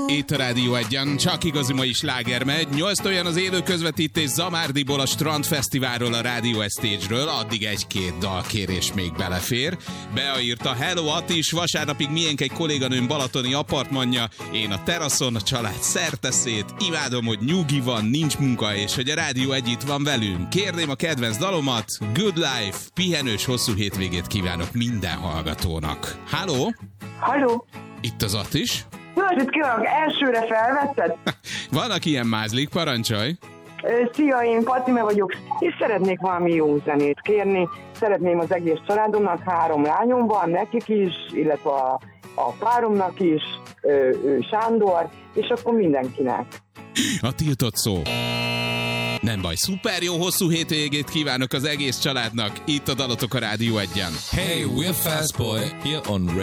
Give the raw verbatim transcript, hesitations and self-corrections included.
Itt a Rádió Egyen, csak igazi mai sláger megy. Nyolc olyan az élő közvetítés Zamárdiból, a Strandfesztiválról, a Rádió Stage-ről. Addig egy-két dalkérés még belefér. Bea írta, hello Atis, vasárnapig miénk egy kolléganőm balatoni apartmanja. Én a teraszon, a család szerteszét. Imádom, hogy nyugi van, nincs munka, és hogy a Rádió Egy itt van velünk. Kérném a kedvenc dalomat. Good life, pihenős hosszú hétvégét kívánok minden hallgatónak. Halló? Halló? Itt az Atis. Jó, hogy kívánok, elsőre felvetted? Vannak ilyen mázlik, parancsolj! Szia, én Fatime vagyok, és szeretnék valami jó zenét kérni. Szeretném az egész családomnak, három lányom van, nekik is, illetve a, a páromnak is, ő, ő Sándor, és akkor mindenkinek. A tiltott szó. Nem baj, szuper jó hosszú hétvégét kívánok az egész családnak. Itt a dalotok a Rádió Egyen. Hey, we're Fastboy here on